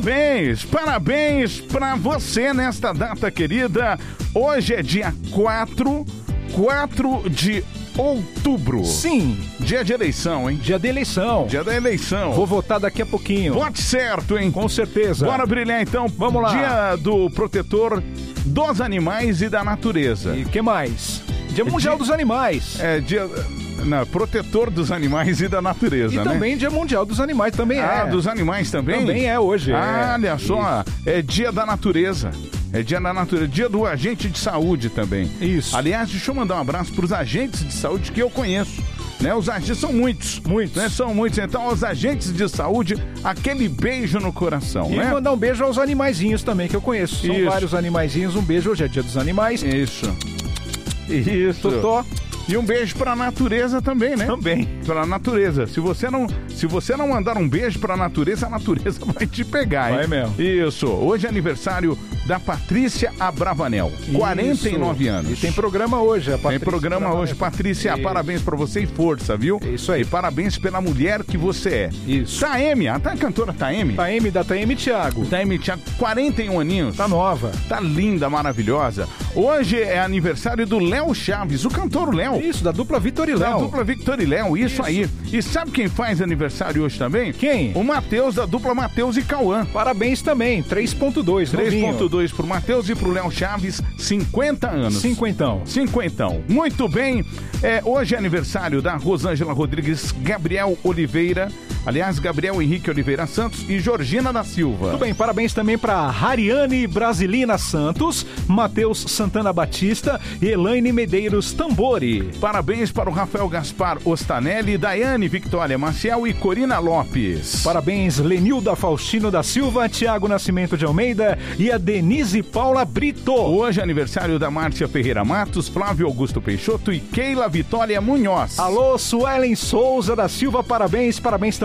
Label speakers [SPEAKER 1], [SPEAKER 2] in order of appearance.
[SPEAKER 1] Parabéns pra você nesta data querida. Hoje é dia 4 de outubro.
[SPEAKER 2] Sim.
[SPEAKER 1] Dia de eleição, hein?
[SPEAKER 2] Dia da eleição.
[SPEAKER 1] Dia da eleição.
[SPEAKER 2] Vou votar daqui a pouquinho.
[SPEAKER 1] Vote certo, hein?
[SPEAKER 2] Com certeza.
[SPEAKER 1] Bora brilhar então.
[SPEAKER 2] Vamos lá.
[SPEAKER 1] Dia do protetor dos animais e da natureza.
[SPEAKER 2] E o que mais? Dia Mundial dos Animais.
[SPEAKER 1] Dia... Não, protetor dos animais e da natureza,
[SPEAKER 2] e
[SPEAKER 1] né?
[SPEAKER 2] também Dia Mundial dos Animais, também
[SPEAKER 1] dos animais também?
[SPEAKER 2] Também é hoje.
[SPEAKER 1] Olha só, é dia da natureza. É dia da natureza, dia do agente de saúde também.
[SPEAKER 2] Isso.
[SPEAKER 1] Aliás, deixa eu mandar um abraço para os agentes de saúde que eu conheço. Né? Os agentes são muitos. Né? São muitos. Então, os agentes de saúde, aquele beijo no coração.
[SPEAKER 2] E
[SPEAKER 1] né?
[SPEAKER 2] mandar um beijo aos animaizinhos também, que eu conheço. São vários animaizinhos. Um beijo, hoje é dia dos animais.
[SPEAKER 1] Isso.
[SPEAKER 2] Totó.
[SPEAKER 1] E um beijo pra natureza também, né?
[SPEAKER 2] Também.
[SPEAKER 1] Pra natureza. Se você não mandar um beijo pra natureza, a natureza vai te pegar, hein?
[SPEAKER 2] Vai mesmo.
[SPEAKER 1] Isso. Hoje é aniversário da Patrícia Abravanel. 49 anos.
[SPEAKER 2] E tem programa hoje, a Patrícia.
[SPEAKER 1] Tem programa hoje. Patrícia,
[SPEAKER 2] Isso.
[SPEAKER 1] Parabéns pra você e força, viu?
[SPEAKER 2] Isso aí.
[SPEAKER 1] E parabéns pela mulher que você é.
[SPEAKER 2] Isso.
[SPEAKER 1] Taeme, a cantora Taeme.
[SPEAKER 2] Taeme Thiago.
[SPEAKER 1] Taeme Thiago, 41 aninhos.
[SPEAKER 2] Tá nova.
[SPEAKER 1] Tá linda, maravilhosa. Hoje é aniversário do Léo Chaves, o cantor Léo.
[SPEAKER 2] Isso, da dupla Victor e Léo.
[SPEAKER 1] Da dupla Victor e Léo, isso aí. E sabe quem faz aniversário hoje também?
[SPEAKER 2] Quem?
[SPEAKER 1] O Matheus, da dupla Matheus e Cauã.
[SPEAKER 2] Parabéns também, 3.2.
[SPEAKER 1] 3.2 pro Matheus e pro Léo Chaves, 50 anos.
[SPEAKER 2] Cinquentão.
[SPEAKER 1] Muito bem. Hoje é aniversário da Rosângela Rodrigues, Gabriel Oliveira, aliás, Gabriel Henrique Oliveira Santos e Georgina da Silva.
[SPEAKER 2] Tudo bem, parabéns também para Hariane Brasilina Santos, Matheus Santana Batista e Elaine Medeiros Tambori.
[SPEAKER 1] Parabéns para o Rafael Gaspar Ostanelli, Daiane Victoria Maciel e Corina Lopes.
[SPEAKER 2] Parabéns, Lenilda Faustino da Silva, Tiago Nascimento de Almeida e a Denise Paula Brito.
[SPEAKER 1] Hoje é aniversário da Márcia Ferreira Matos, Flávio Augusto Peixoto e Keila Vitória Munhoz.
[SPEAKER 2] Alô, Suelen Souza da Silva, parabéns também